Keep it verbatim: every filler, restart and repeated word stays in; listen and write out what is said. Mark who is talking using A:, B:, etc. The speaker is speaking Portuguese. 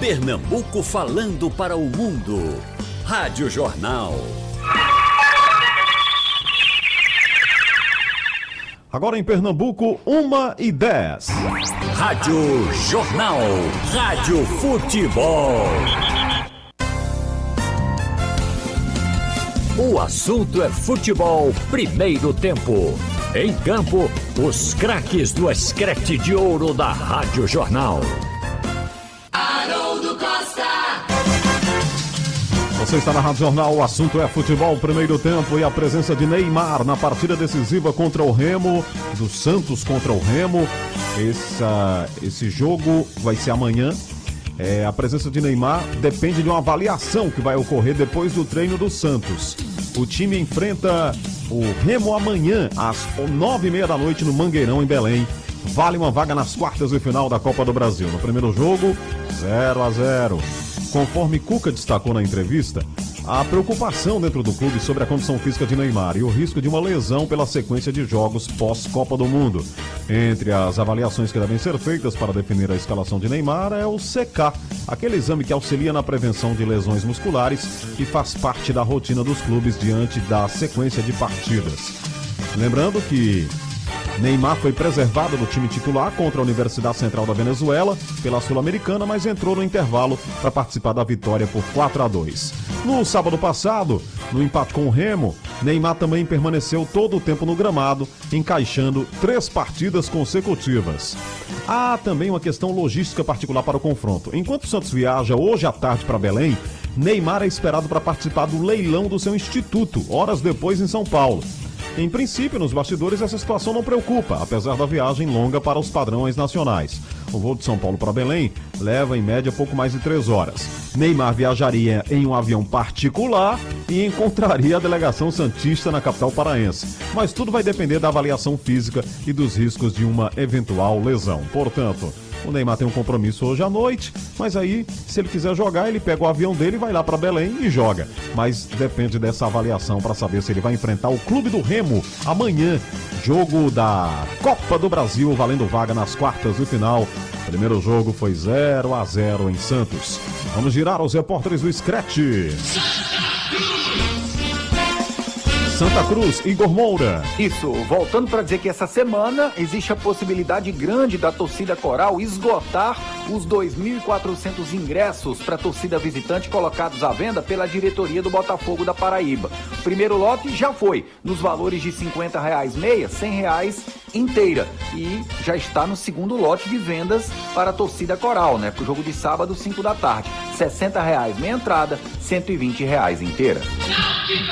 A: Pernambuco falando para o mundo. Rádio Jornal.
B: Agora em Pernambuco, uma e dez.
A: Rádio Jornal. Rádio Futebol. O assunto é futebol, primeiro tempo. Em campo, os craques do escrete de ouro da Rádio Jornal.
C: Haroldo Costa.
B: Você está na Rádio Jornal, o assunto é futebol, primeiro tempo, e a presença de Neymar na partida decisiva contra o Remo, do Santos contra o Remo. Essa, esse jogo vai ser amanhã. É, a presença de Neymar depende de uma avaliação que vai ocorrer depois do treino do Santos. O time enfrenta o Remo amanhã, às nove e meia da noite, no Mangueirão, em Belém. Vale uma vaga nas quartas de final da Copa do Brasil. No primeiro jogo, zero a zero. Conforme Cuca destacou na entrevista, a preocupação dentro do clube sobre a condição física de Neymar e o risco de uma lesão pela sequência de jogos pós-Copa do Mundo. Entre as avaliações que devem ser feitas para definir a escalação de Neymar é o C K, aquele exame que auxilia na prevenção de lesões musculares e faz parte da rotina dos clubes diante da sequência de partidas. Lembrando que Neymar foi preservado do time titular contra a Universidade Central da Venezuela pela Sul-Americana, mas entrou no intervalo para participar da vitória por quatro a dois. No sábado passado, no empate com o Remo, Neymar também permaneceu todo o tempo no gramado, encaixando três partidas consecutivas. Há também uma questão logística particular para o confronto. Enquanto o Santos viaja hoje à tarde para Belém, Neymar é esperado para participar do leilão do seu instituto, horas depois em São Paulo. Em princípio, nos bastidores, essa situação não preocupa, apesar da viagem longa para os padrões nacionais. O voo de São Paulo para Belém leva, em média, pouco mais de três horas. Neymar viajaria em um avião particular e encontraria a delegação santista na capital paraense. Mas tudo vai depender da avaliação física e dos riscos de uma eventual lesão. Portanto, o Neymar tem um compromisso hoje à noite, mas aí, se ele quiser jogar, ele pega o avião dele, vai lá para Belém e joga. Mas depende dessa avaliação para saber se ele vai enfrentar o Clube do Remo amanhã. Jogo da Copa do Brasil, valendo vaga nas quartas de final. O primeiro jogo foi zero a zero em Santos. Vamos girar os repórteres do Scratch. Santa Cruz, Igor Moura.
D: Isso, voltando para dizer que essa semana existe a possibilidade grande da torcida coral esgotar os dois mil e quatrocentos ingressos para a torcida visitante colocados à venda pela diretoria do Botafogo da Paraíba. O primeiro lote já foi nos valores de cinquenta reais meia, cem reais inteira, e já está no segundo lote de vendas para a torcida coral, né? Para o jogo de sábado, cinco da tarde. sessenta reais meia entrada, cento e vinte reais inteira.